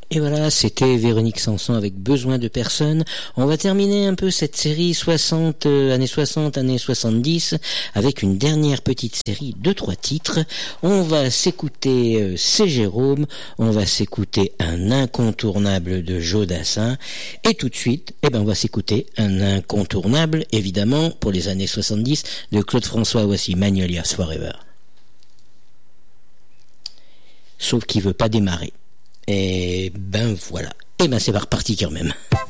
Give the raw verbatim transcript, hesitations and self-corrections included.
Et voilà, c'était Véronique Sanson avec Besoin de personne. On va terminer un peu cette série soixante, euh, années soixante, années soixante-dix, avec une dernière petite série de trois titres. On va s'écouter euh, C'est Jérôme, on va s'écouter un incontournable de Joe Dassin, et tout de suite, eh ben, on va s'écouter un incontournable, évidemment, pour les années soixante-dix, de Claude François. Voici Magnolia's Forever. Sauf qu'il veut pas démarrer. Et ben voilà. Et ben c'est reparti quand même.